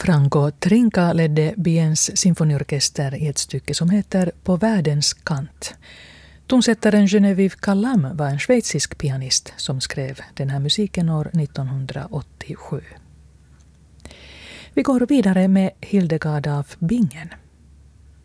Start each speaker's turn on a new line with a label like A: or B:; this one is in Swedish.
A: Franco Trinca ledde Biens symfoniorkester i ett stycke som heter På världens kant. Tonsättaren Genevieve Callam var en schweizisk pianist som skrev den här musiken år 1987. Vi går vidare med Hildegard af Bingen.